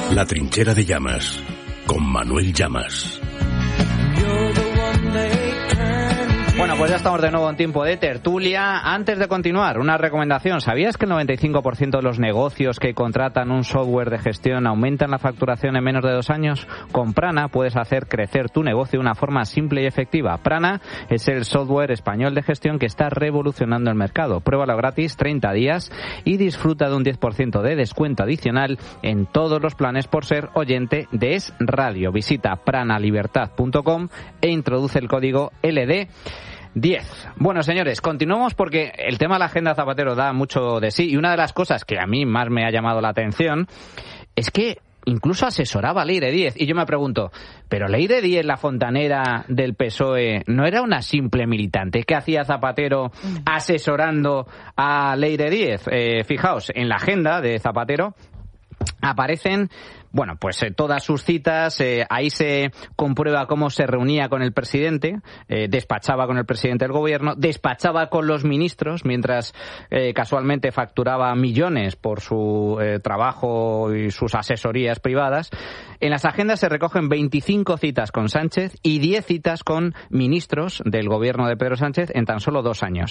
La trinchera de Llamas, con Manuel Llamas. Bueno, pues ya estamos de nuevo en tiempo de tertulia. Antes de continuar, una recomendación. ¿Sabías que el 95% de los negocios que contratan un software de gestión aumentan la facturación en menos de 2 años? Con Prana puedes hacer crecer tu negocio de una forma simple y efectiva. Prana es el software español de gestión que está revolucionando el mercado. Pruébalo gratis 30 días y disfruta de un 10% de descuento adicional en todos los planes por ser oyente de Es Radio. Visita pranalibertad.com e introduce el código LD10. Bueno, señores, continuamos porque el tema de la agenda Zapatero da mucho de sí y una de las cosas que a mí más me ha llamado la atención es que incluso asesoraba a Leire Díez. Y yo me pregunto, ¿pero Leire Díez, la fontanera del PSOE, no era una simple militante? ¿Qué hacía Zapatero asesorando a Leire Díez? Fijaos, en la agenda de Zapatero aparecen, bueno, pues todas sus citas, ahí se comprueba cómo se reunía con el presidente, despachaba con el presidente del gobierno, despachaba con los ministros, mientras casualmente facturaba millones por su trabajo y sus asesorías privadas. En las agendas se recogen 25 citas con Sánchez y 10 citas con ministros del gobierno de Pedro Sánchez en tan solo 2 años.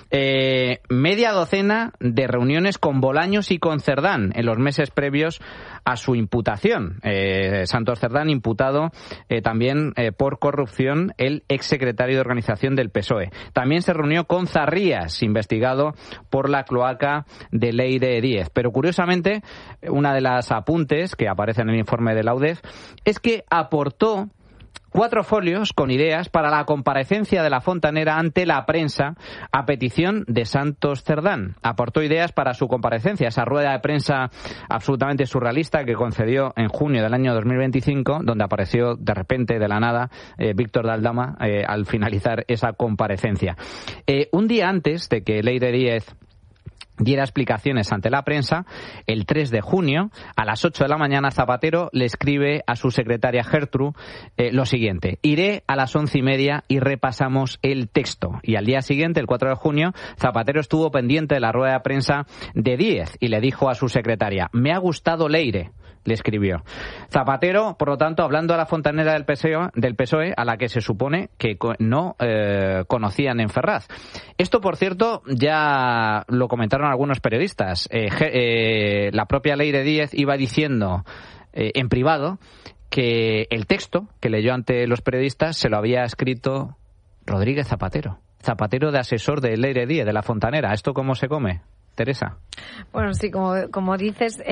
Media docena de reuniones con Bolaños y con Cerdán en los meses previos a su imputación. Santos Cerdán imputado también por corrupción, el exsecretario de organización del PSOE. También se reunió con Zarrías, investigado por la cloaca de Leire Díez. Pero curiosamente, una de las apuntes que aparece en el informe de la UDEF es que aportó 4 folios con ideas para la comparecencia de la fontanera ante la prensa a petición de Santos Cerdán. Aportó ideas para su comparecencia, esa rueda de prensa absolutamente surrealista que concedió en junio del año 2025, donde apareció de repente, de la nada, Víctor de Aldama al finalizar esa comparecencia. Un día antes de que Leire Díez diera explicaciones ante la prensa, el 3 de junio, a las 8 de la mañana, Zapatero le escribe a su secretaria Gertrude lo siguiente: iré a las 11:30 y repasamos el texto. Y al día siguiente, el 4 de junio, Zapatero estuvo pendiente de la rueda de prensa de Díez y le dijo a su secretaria: me ha gustado Leire, le escribió. Zapatero, por lo tanto, hablando a la fontanera del PSOE, a la que se supone que no conocían en Ferraz. Esto, por cierto, ya lo comentaron algunos periodistas. La propia Leire Díez iba diciendo en privado que el texto que leyó ante los periodistas se lo había escrito Rodríguez Zapatero. Zapatero de asesor de Leire Díez, de la fontanera. ¿Esto cómo se come, Teresa? Bueno, sí, como dices,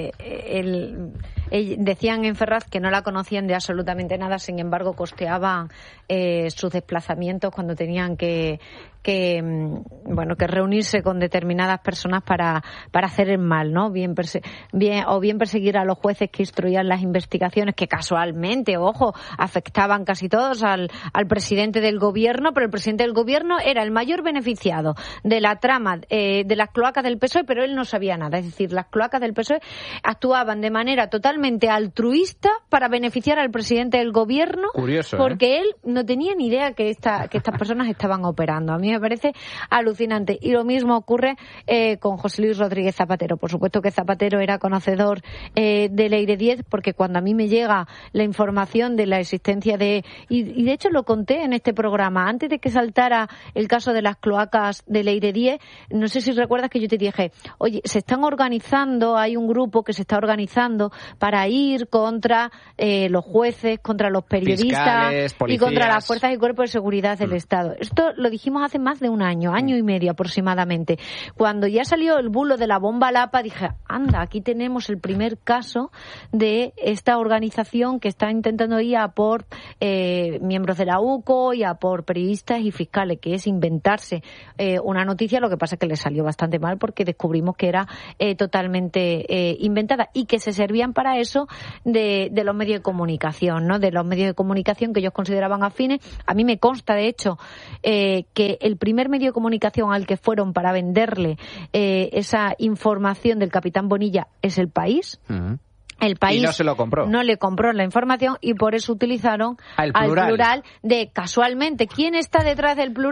decían en Ferraz que no la conocían de absolutamente nada, sin embargo costeaban sus desplazamientos cuando tenían que reunirse con determinadas personas para hacer el mal, ¿no? Bien perseguir a los jueces que instruían las investigaciones, que casualmente, ojo, afectaban casi todos al presidente del gobierno, pero el presidente del gobierno era el mayor beneficiado de la trama de las cloacas del PSOE, pero él no sabía nada. Es decir, las cloacas del PSOE actuaban de manera totalmente altruista para beneficiar al presidente del gobierno. Curioso, porque él no tenía ni idea que estas personas estaban operando. A mí me parece alucinante. Y lo mismo ocurre con José Luis Rodríguez Zapatero. Por supuesto que Zapatero era conocedor de Leire Díez, porque cuando a mí me llega la información de la existencia y de hecho lo conté en este programa, antes de que saltara el caso de las cloacas de Leire Díez, no sé si recuerdas que yo te dije, oye, se están organizando, hay un grupo que se está organizando para ir contra los jueces, contra los periodistas, fiscales, y contra las fuerzas y cuerpos de seguridad del Estado. Esto lo dijimos hace más de un año y medio aproximadamente. Cuando ya salió el bulo de la bomba Lapa, dije, anda, aquí tenemos el primer caso de esta organización que está intentando ir a por miembros de la UCO y a por periodistas y fiscales, que es inventarse una noticia. Lo que pasa es que le salió bastante mal porque descubrimos que era totalmente inventada y que se servían para eso de los medios de comunicación, ¿no? De los medios de comunicación que ellos consideraban afines. A mí me consta, de hecho, que el primer medio de comunicación al que fueron para venderle esa información del capitán Bonilla es El País. Uh-huh. El País no se lo compró. No le compró la información y por eso utilizaron al plural de, casualmente, ¿quién está detrás del plural?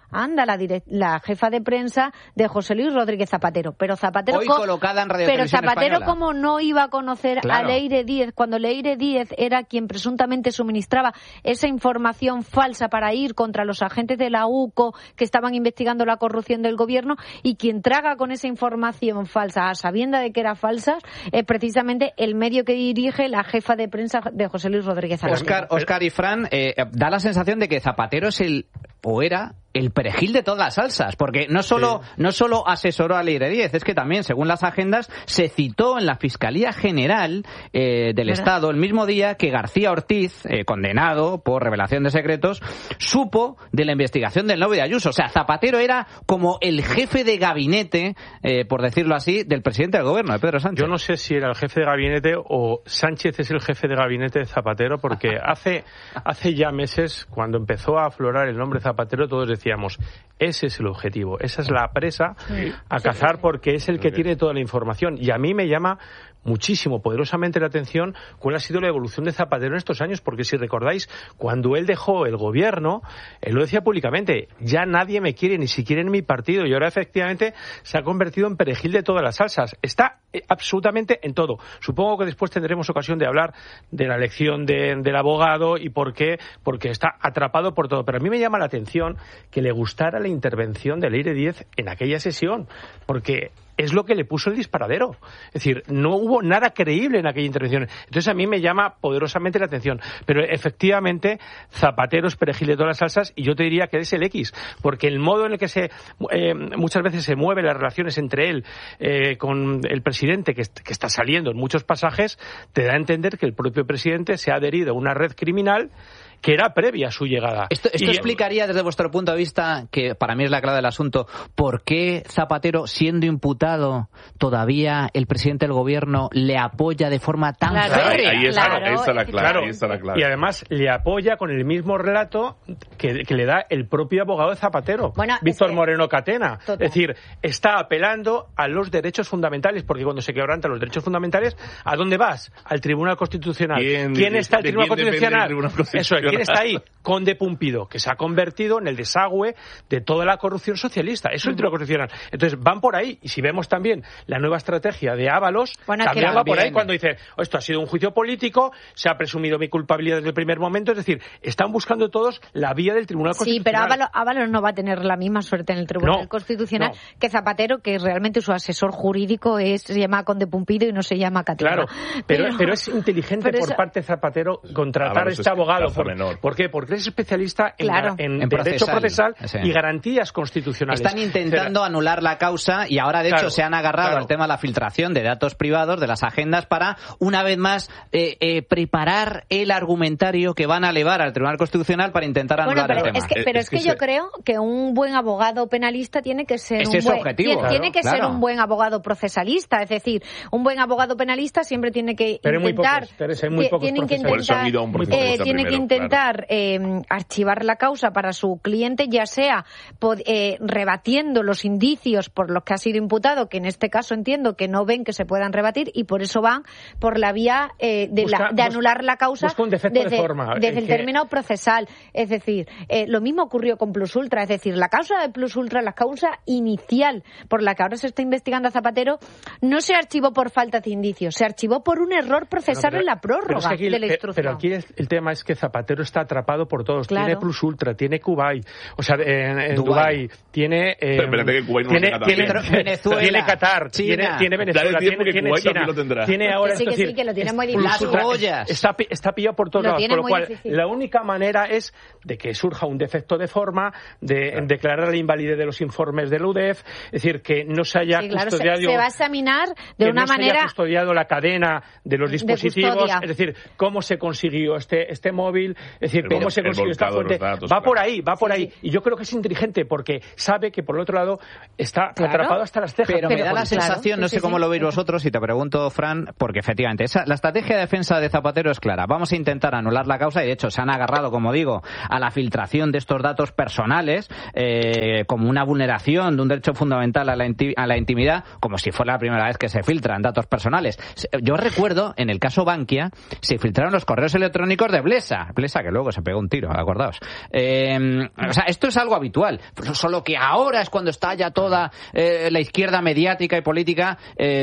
Anda, la jefa de prensa de José Luis Rodríguez Zapatero. Pero Zapatero, hoy colocada en Radio Televisión Zapatero, Española. ¿cómo no iba a conocer a Leire Díez cuando Leire Díez era quien presuntamente suministraba esa información falsa para ir contra los agentes de la UCO que estaban investigando la corrupción del gobierno, y quien traga con esa información falsa a sabienda de que era falsa es precisamente el medio que dirige la jefa de prensa de José Luis Rodríguez Zapatero? Óscar y Fran, da la sensación de que Zapatero es era el perejil de todas las salsas, porque no solo asesoró a Leire Díez, es que también, según las agendas, se citó en la Fiscalía General del Estado el mismo día que García Ortiz, condenado por revelación de secretos, supo de la investigación del novio de Ayuso. O sea, Zapatero era como el jefe de gabinete, por decirlo así, del presidente del gobierno, de Pedro Sánchez. Yo no sé si era el jefe de gabinete o Sánchez es el jefe de gabinete de Zapatero, porque hace ya meses, cuando empezó a aflorar el nombre Zapatero, todos decíamos, ese es el objetivo, esa es la presa a cazar, porque es el que tiene toda la información. Y a mí me llama muchísimo, poderosamente la atención cuál ha sido la evolución de Zapatero en estos años, porque si recordáis, cuando él dejó el gobierno, él lo decía públicamente, ya nadie me quiere, ni siquiera en mi partido, y ahora efectivamente se ha convertido en perejil de todas las salsas. Está absolutamente en todo. Supongo que después tendremos ocasión de hablar de la elección del abogado y por qué, porque está atrapado por todo. Pero a mí me llama la atención que le gustara la intervención de Leire Díez en aquella sesión, porque es lo que le puso el disparadero. Es decir, no hubo nada creíble en aquella intervención. Entonces a mí me llama poderosamente la atención. Pero efectivamente, Zapatero es perejil de todas las salsas, y yo te diría que es el X, porque el modo en el que muchas veces se mueven las relaciones entre él con el presidente, que está saliendo en muchos pasajes, te da a entender que el propio presidente se ha adherido a una red criminal que era previa a su llegada. Esto explicaría, desde vuestro punto de vista, que para mí es la clave del asunto, ¿por qué Zapatero, siendo imputado, todavía el presidente del gobierno le apoya de forma tan férrea? Ahí está la clave. Y además le apoya con el mismo relato que le da el propio abogado de Zapatero, Víctor Moreno Catena. Total. Es decir, está apelando a los derechos fundamentales, porque cuando se quebrantan los derechos fundamentales, ¿a dónde vas? Al Tribunal Constitucional. ¿Quién está el Tribunal Constitucional? Eso es. ¿Quién está ahí? Conde Pumpido, que se ha convertido en el desagüe de toda la corrupción socialista. Eso es el Tribunal Constitucional. Entonces van por ahí, y si vemos también la nueva estrategia de Ábalos, también va por ahí cuando dice, esto ha sido un juicio político, se ha presumido mi culpabilidad desde el primer momento. Es decir, están buscando todos la vía del Tribunal Constitucional. Sí, pero Ábalos no va a tener la misma suerte en el Tribunal Constitucional que Zapatero, que realmente su asesor jurídico se llama Conde Pumpido y no se llama Catena. Claro, pero es inteligente por parte de Zapatero contratar a este abogado. ¿Por qué? Porque es especialista en derecho procesal y garantías constitucionales. Están intentando anular la causa, y ahora de hecho se han agarrado al tema de la filtración de datos privados, de las agendas, para una vez más preparar el argumentario que van a elevar al Tribunal Constitucional para intentar anular el tema. Es que yo creo que un buen abogado penalista tiene que ser ser un buen abogado procesalista. Es decir, un buen abogado penalista siempre tiene que intentar archivar la causa para su cliente, ya sea rebatiendo los indicios por los que ha sido imputado, que en este caso entiendo que no ven que se puedan rebatir, y por eso van por la vía de anular la causa desde el término procesal. Es decir, lo mismo ocurrió con Plus Ultra. Es decir, la causa de Plus Ultra, la causa inicial por la que ahora se está investigando a Zapatero, no se archivó por falta de indicios, se archivó por un error procesal en la prórroga de la instrucción. Pero aquí el tema es que Zapatero está atrapado por todos. Claro. Tiene Plus Ultra, tiene Kuwait, en Dubái, tiene Venezuela, tiene Qatar, China, tiene Venezuela, tiene China, tiene ahora que lo tiene muy difícil. Está pillado por todos lados, con lo cual la única manera es de que surja un defecto de forma, de declarar la invalidez de los informes del UDEF, es decir, que no se haya custodiado, se va a examinar de una manera, se haya custodiado la cadena de los dispositivos, es decir, cómo se consiguió este móvil, es decir, cómo se consiguió esta fuente. Va por ahí. Y yo creo que es inteligente porque sabe que, por el otro lado, está atrapado hasta las cejas. Pero me da la sensación, no sé cómo lo veis vosotros, y te pregunto, Fran, porque efectivamente la estrategia de defensa de Zapatero es clara. Vamos a intentar anular la causa, y de hecho se han agarrado, como digo, a la filtración de estos datos personales como una vulneración de un derecho fundamental a la intimidad, como si fuera la primera vez que se filtran datos personales. Yo recuerdo, en el caso Bankia, se filtraron los correos electrónicos de Blesa Teresa, que luego se pegó un tiro, acordaos. O sea, esto es algo habitual, solo que ahora es cuando está ya toda la izquierda mediática y política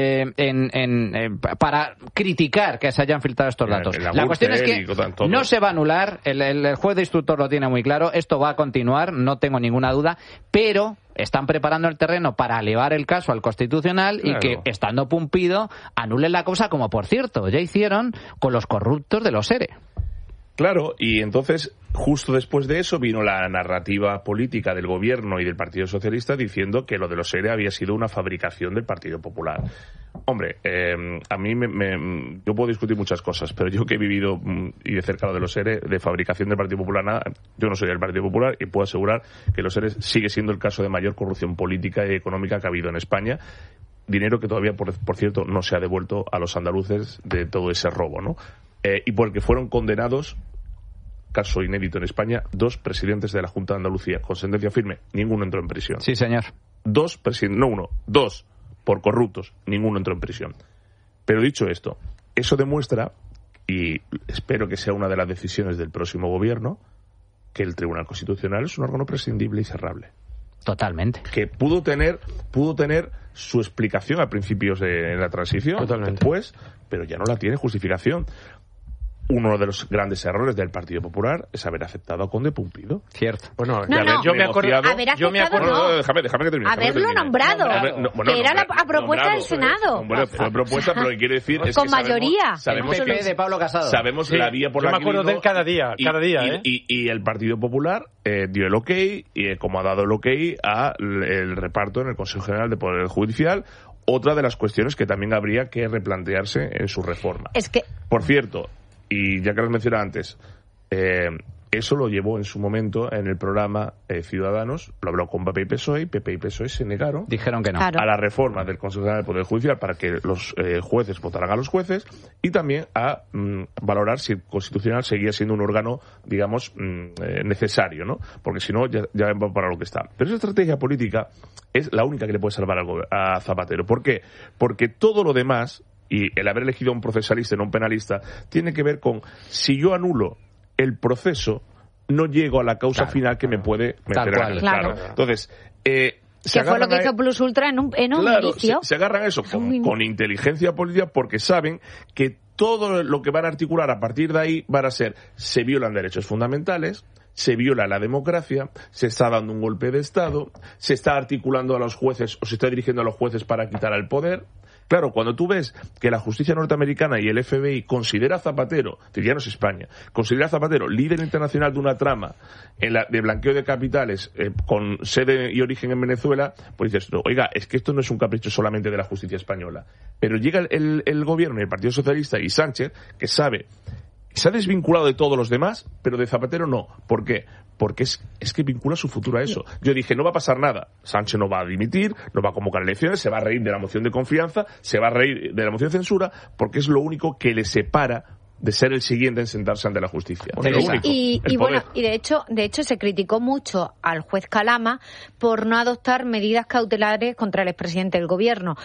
para criticar que se hayan filtrado estos datos. La cuestión es que no se va a anular, el juez de instructor lo tiene muy claro, esto va a continuar, no tengo ninguna duda, pero están preparando el terreno para elevar el caso al Constitucional y que, estando Pumpido, anulen la causa, como por cierto ya hicieron con los corruptos de los ERE. Claro, y entonces, justo después de eso, vino la narrativa política del Gobierno y del Partido Socialista diciendo que lo de los ERE había sido una fabricación del Partido Popular. Hombre, a mí yo puedo discutir muchas cosas, pero yo que he vivido y de cerca lo de los ERE, de fabricación del Partido Popular, nada, yo no soy del Partido Popular y puedo asegurar que los ERE sigue siendo el caso de mayor corrupción política y económica que ha habido en España. Dinero que todavía, por cierto, no se ha devuelto a los andaluces de todo ese robo, ¿no? Y porque fueron condenados, caso inédito en España, 2 presidentes de la Junta de Andalucía con sentencia firme, ninguno entró en prisión. Sí, señor. 2 presidentes, no uno, 2 por corruptos, ninguno entró en prisión. Pero dicho esto, eso demuestra, y espero que sea una de las decisiones del próximo gobierno, que el Tribunal Constitucional es un órgano prescindible y cerrable. Totalmente. Que pudo tener su explicación a principios de la transición, totalmente, después, pero ya no la tiene justificación. Uno de los grandes errores del Partido Popular es haber aceptado a Conde Pumpido. Cierto. Bueno, yo me acuerdo. Déjame que termine. Haberlo nombrado. Que era la propuesta del Senado. Bueno, fue propuesta, pero lo que quiere decir es con que mayoría. Sabemos el PP de Pablo Casado. Sabemos la vía por la que yo me acuerdo de él cada día. Y el Partido Popular dio el ok, y como ha dado el ok al reparto en el Consejo General de Poder Judicial. Otra de las cuestiones que también habría que replantearse en su reforma. Es que, por cierto, y ya que lo mencioné antes, eso lo llevó en su momento en el programa Ciudadanos, lo habló con PP y PSOE se negaron. Dijeron que no. Claro. A la reforma del Consejo General del Poder Judicial para que los jueces votaran a los jueces y también a valorar si el Constitucional seguía siendo un órgano, digamos, necesario, ¿no? Porque si no, ya va para lo que está. Pero esa estrategia política es la única que le puede salvar a Zapatero. ¿Por qué? Porque todo lo demás, y el haber elegido a un procesalista y no un penalista, tiene que ver con si yo anulo el proceso, no llego a la causa final que me puede meter en el claro. Entonces, que fue lo que hizo Plus Ultra en un inicio. Se agarran a eso con inteligencia política porque saben que todo lo que van a articular a partir de ahí van a ser: se violan derechos fundamentales, se viola la democracia, se está dando un golpe de Estado, se está articulando a los jueces o se está dirigiendo a los jueces para quitar el poder. Claro, cuando tú ves que la justicia norteamericana y el FBI considera a Zapatero, ya no es España, considera a Zapatero líder internacional de una trama de blanqueo de capitales con sede y origen en Venezuela, pues dices, oiga, es que esto no es un capricho solamente de la justicia española. Pero llega el gobierno y el Partido Socialista y Sánchez, que sabe, se ha desvinculado de todos los demás, pero de Zapatero no. ¿Por qué? Porque es que vincula su futuro a eso. Yo dije, no va a pasar nada. Sánchez no va a dimitir, no va a convocar elecciones, se va a reír de la moción de confianza, se va a reír de la moción de censura, porque es lo único que le separa de ser el siguiente en sentarse ante la justicia. Y de hecho se criticó mucho al juez Calama por no adoptar medidas cautelares contra el expresidente del gobierno.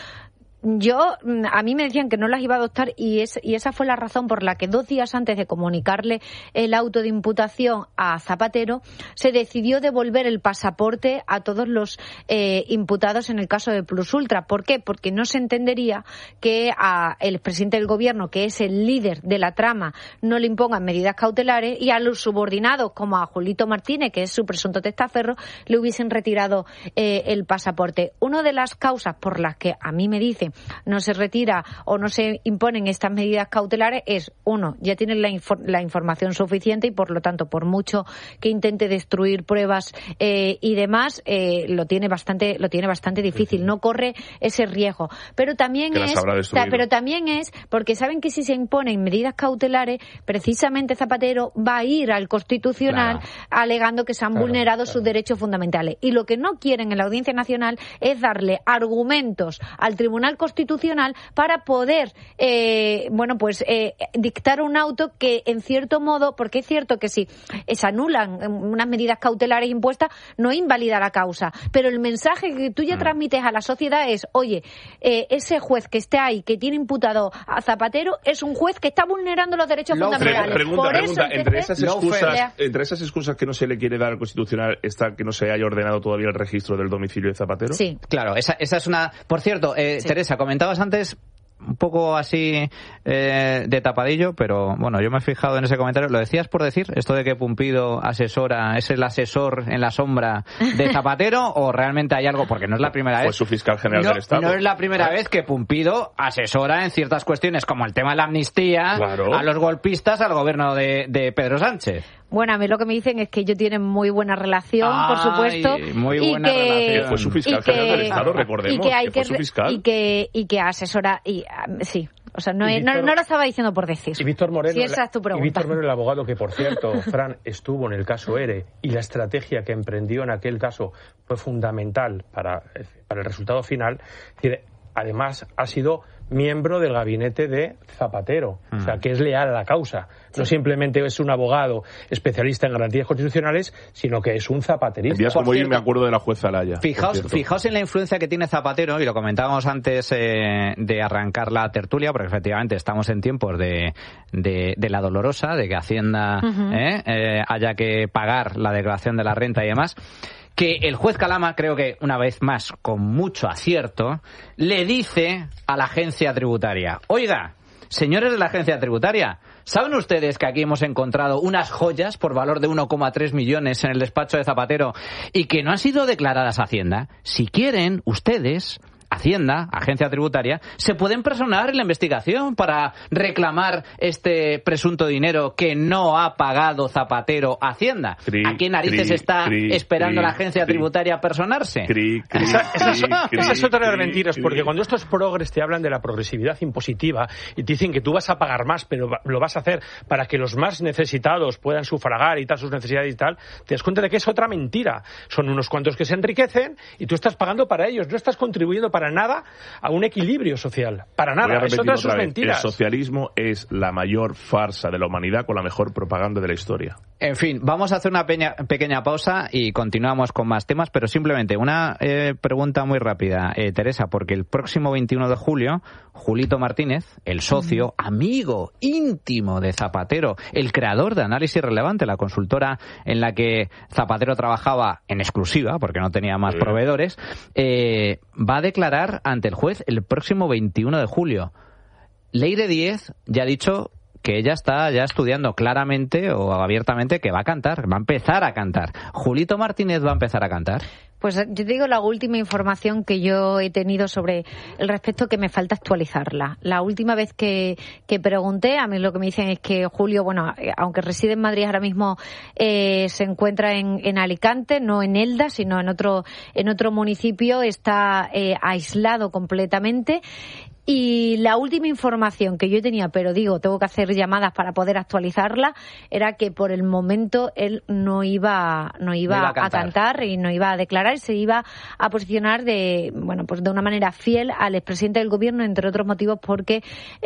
A mí me decían que no las iba a adoptar y esa fue la razón por la que 2 días antes de comunicarle el auto de imputación a Zapatero se decidió devolver el pasaporte a todos los imputados en el caso de Plus Ultra. ¿Por qué? Porque no se entendería que el presidente del gobierno, que es el líder de la trama, no le impongan medidas cautelares y a los subordinados como a Julito Martínez, que es su presunto testaferro, le hubiesen retirado el pasaporte. Una de las causas por las que a mí me dicen no se retira o no se imponen estas medidas cautelares es, uno, ya tienen la información suficiente y por lo tanto, por mucho que intente destruir pruebas y demás, lo tiene bastante difícil, no corre ese riesgo. Pero también es porque saben que si se imponen medidas cautelares, precisamente Zapatero va a ir al Constitucional alegando que se han vulnerado sus derechos fundamentales. Y lo que no quieren en la Audiencia Nacional es darle argumentos al Tribunal Constitucional para poder, dictar un auto que, en cierto modo, porque es cierto que si se anulan unas medidas cautelares impuestas, no invalida la causa. Pero el mensaje que tú ya transmites a la sociedad es, oye, ese juez que esté ahí, que tiene imputado a Zapatero, es un juez que está vulnerando los derechos fundamentales. Pregunta, entre esas excusas que no se le quiere dar al Constitucional está que no se haya ordenado todavía el registro del domicilio de Zapatero. Sí. Claro, esa es una... Por cierto, sí. Teresa, comentabas antes un poco así de tapadillo, pero bueno, yo me he fijado en ese comentario. ¿Lo decías por decir? ¿Esto de que Pumpido es el asesor en la sombra de Zapatero o realmente hay algo? Porque no es la primera vez. Fue su fiscal general del Estado. No es la primera vez que Pumpido asesora en ciertas cuestiones, como el tema de la amnistía, a los golpistas, al gobierno de Pedro Sánchez. Bueno, a mí lo que me dicen es que ellos tienen muy buena relación, por supuesto. Muy buena relación. Fue su fiscal general del Estado, recordemos. Que fue su fiscal. Y que asesora. Sí. O sea, no lo estaba diciendo por decir. Y Víctor Moreno, si esa es tu pregunta. Y Víctor Moreno, el abogado que, por cierto, Fran, estuvo en el caso ERE, y la estrategia que emprendió en aquel caso fue fundamental para el resultado final. Es decir, además, ha sido miembro del gabinete de Zapatero, o sea, que es leal a la causa. No simplemente es un abogado especialista en garantías constitucionales, sino que es un zapaterista. Días como hoy me acuerdo de la jueza Laya. Fijaos en la influencia que tiene Zapatero, y lo comentábamos antes de arrancar la tertulia, porque efectivamente estamos en tiempos de la dolorosa, de que Hacienda haya que pagar la declaración de la renta y demás. Que el juez Calama, creo que una vez más, con mucho acierto, le dice a la agencia tributaria: oiga, señores de la agencia tributaria, ¿saben ustedes que aquí hemos encontrado unas joyas por valor de 1,3 millones en el despacho de Zapatero y que no han sido declaradas a Hacienda? Si quieren, ustedes, Hacienda, agencia tributaria, se pueden personar en la investigación para reclamar este presunto dinero que no ha pagado Zapatero a Hacienda. ¿A qué narices está esperando la agencia tributaria a personarse? Esa es otra de las mentiras, porque cuando estos progres te hablan de la progresividad impositiva y te dicen que tú vas a pagar más, pero lo vas a hacer para que los más necesitados puedan sufragar y tal sus necesidades y tal, te das cuenta de que es otra mentira. Son unos cuantos que se enriquecen y tú estás pagando para ellos, no estás contribuyendo para nada a un equilibrio social. Para nada. Es otra de sus mentiras. El socialismo es la mayor farsa de la humanidad con la mejor propaganda de la historia. En fin, vamos a hacer una pequeña pausa y continuamos con más temas, pero simplemente una pregunta muy rápida, Teresa, porque el próximo 21 de julio, Julito Martínez, el socio, amigo íntimo de Zapatero, el creador de Análisis Relevante, la consultora en la que Zapatero trabajaba en exclusiva, porque no tenía más proveedores, va a declarar ante el juez el próximo 21 de julio. Leire Díez ya ha dicho que ella está ya estudiando claramente o abiertamente que va a empezar a cantar. ¿Julito Martínez va a empezar a cantar? Pues yo te digo la última información que yo he tenido sobre el respecto, que me falta actualizarla. La última vez que pregunté, a mí lo que me dicen es que Julio, bueno, aunque reside en Madrid ahora mismo, se encuentra en Alicante, no en Elda, sino en otro municipio, está aislado completamente. Y la última información que yo tenía, pero digo, tengo que hacer llamadas para poder actualizarla, era que por el momento él no iba a cantar y no iba a declarar, se iba a posicionar de una manera fiel al expresidente del gobierno, entre otros motivos porque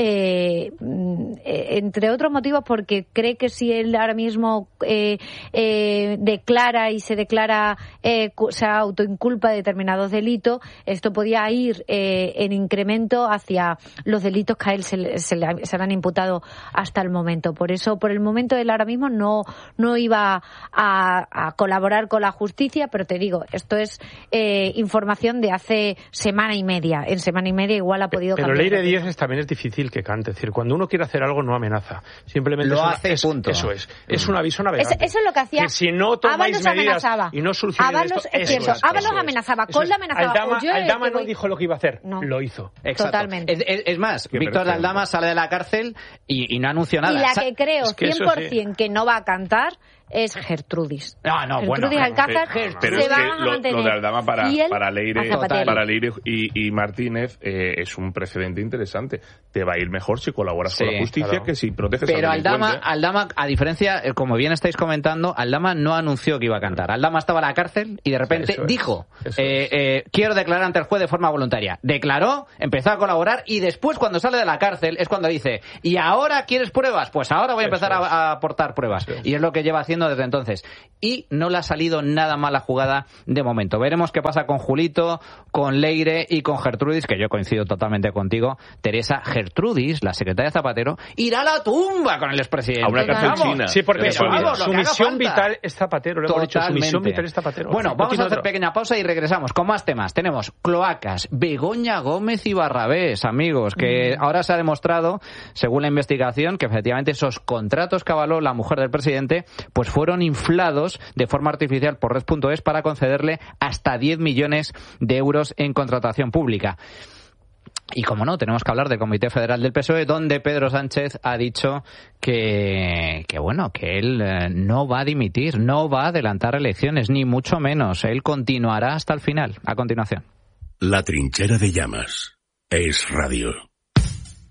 cree que si él ahora mismo declara y se se autoinculpa de determinados delitos, esto podía ir en incremento hacia los delitos que a él se le han imputado hasta el momento. Por eso, por el momento, él ahora mismo no iba a colaborar con la justicia, pero te digo, esto es información de hace semana y media. En semana y media igual ha podido cambiar. Pero Leire Díez también es difícil que cante. Es decir, cuando uno quiere hacer algo no amenaza. Simplemente lo hace, punto. Eso es. Es un aviso navegante. Eso es lo que hacía. Que si no tomáis medidas y no solucionáis esto, es cierto. Ábalos amenazaba. Colla amenazaba. Aldama no dijo lo que iba a hacer. No. Lo hizo. Exacto. Totalmente. Es más, Víctor de Aldama sale de la cárcel y no anunció nada. Y la que creo 100% que no va a cantar es Gertrudis. Gertrudis Alcázar pero se es va que a mantener lo de Aldama para Leire y y Martínez es un precedente interesante. Te va a ir mejor si colaboras con la justicia que si proteges pero al delincuente. Aldama, a diferencia, como bien estáis comentando, Aldama no anunció que iba a cantar. Aldama estaba en la cárcel y de repente dijo, quiero declarar ante el juez de forma voluntaria. Declaró, empezó a colaborar y después, cuando sale de la cárcel, es cuando dice, ¿y ahora quieres pruebas? Pues ahora voy a empezar a aportar pruebas. Y es lo que lleva haciendo desde entonces. Y no le ha salido nada mal la jugada de momento. Veremos qué pasa con Julito, con Leire y con Gertrudis, que yo coincido totalmente contigo. Teresa Gertrudis, la secretaria de Zapatero, irá a la tumba con el expresidente. A una cárcel china. Sí, porque su misión vital es Zapatero. Lo hemos dicho, su Totalmente. misión vital es Zapatero. Bueno, vamos a hacer pequeña pausa y regresamos con más temas. Tenemos cloacas, Begoña Gómez y Barrabés, amigos, que ahora se ha demostrado, según la investigación, que efectivamente esos contratos que avaló la mujer del presidente, pues fueron inflados de forma artificial por Res.es para concederle hasta 10 millones de euros en contratación pública. Y como no, tenemos que hablar del Comité Federal del PSOE, donde Pedro Sánchez ha dicho que él no va a dimitir, no va a adelantar elecciones, ni mucho menos. Él continuará hasta el final. A continuación. La trinchera de llamas. Es Radio.